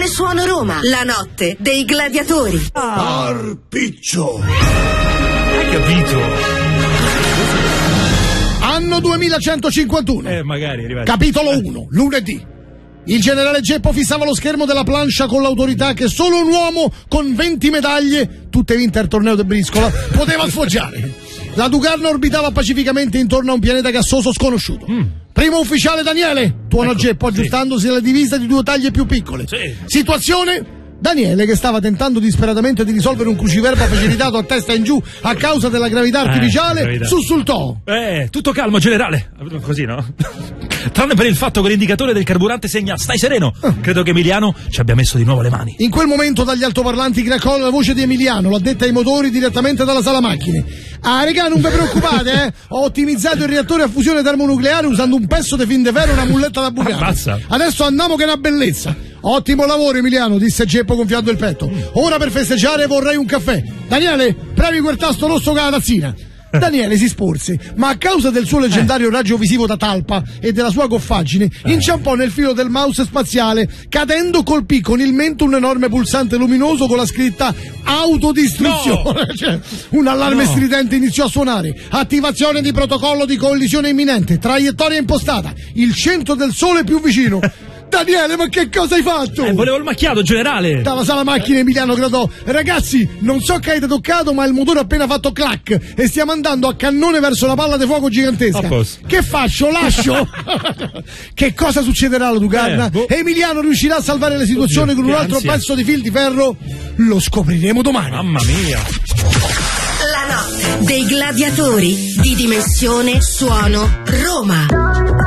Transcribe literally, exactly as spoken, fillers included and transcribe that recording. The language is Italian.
Dimensione Suono Roma, la notte dei gladiatori. Arpiccio. Hai capito? Anno duemilacentocinquantuno. Eh, magari arrivati. Capitolo uno, lunedì. Il generale Geppo fissava lo schermo della plancia con l'autorità che solo un uomo con venti medaglie, tutte vinte al torneo di briscola, poteva sfoggiare. La Dugarna orbitava pacificamente intorno a un pianeta gassoso sconosciuto. Mm. Primo ufficiale Daniele, tuonò ecco, Geppo aggiustandosi sì. alla divisa di due taglie più piccole. Sì. Situazione? Daniele, che stava tentando disperatamente di risolvere un cruciverba facilitato a testa in giù a causa della gravità artificiale, eh, gravità. sussultò. Eh, tutto calmo, generale. Così, no? Tranne per il fatto che l'indicatore del carburante segna stai sereno. Credo che Emiliano ci abbia messo di nuovo le mani. In quel momento dagli altoparlanti craccò la voce di Emiliano, l'addetta ai motori direttamente dalla sala macchine. Ah, regà, non vi preoccupate, eh? Ho ottimizzato il reattore a fusione termonucleare usando un pezzo di fin de ferro e una mulletta da bucare. Adesso andiamo che è una bellezza. Ottimo lavoro, Emiliano, disse Geppo gonfiando il petto. Ora per festeggiare vorrei un caffè. Daniele, premi quel tasto rosso con la tazzina. Daniele si sporse, ma a causa del suo leggendario raggio visivo da talpa e della sua goffaggine, inciampò nel filo del mouse spaziale, cadendo colpì con il mento un enorme pulsante luminoso con la scritta autodistruzione. No! Cioè, un allarme no. stridente iniziò a suonare. Attivazione di protocollo di collisione imminente, traiettoria impostata, il centro del sole più vicino. Daniele, ma che cosa hai fatto? Eh, volevo il macchiato, generale. Dalla sala macchine Emiliano gridò: ragazzi, non so che avete toccato, ma il motore ha appena fatto clac e stiamo andando a cannone verso la palla di fuoco gigantesca. Che faccio? Lascio? Che cosa succederà alla Dugarna? Eh, boh. Emiliano riuscirà a salvare la situazione Oddio, con un altro ansia. pezzo di fil di ferro? Lo scopriremo domani. Mamma mia. La notte dei gladiatori di Dimensione Suono Roma.